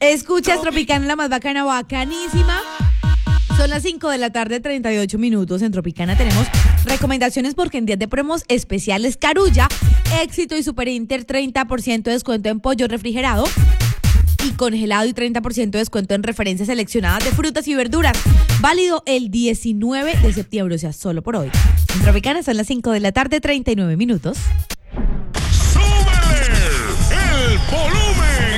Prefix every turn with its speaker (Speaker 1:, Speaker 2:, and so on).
Speaker 1: Escuchas Tropicana, la más bacana, bacanísima. Son las 5 de la tarde, 38 minutos. En Tropicana tenemos recomendaciones porque en días de promos especiales Carulla, Éxito y Super Inter, 30% de descuento en pollo refrigerado y congelado y 30% de descuento en referencias seleccionadas de frutas y verduras. Válido el 19 de septiembre, o sea, solo por hoy. En Tropicana son las 5 de la tarde, 39 minutos.
Speaker 2: ¡Súbele el volumen!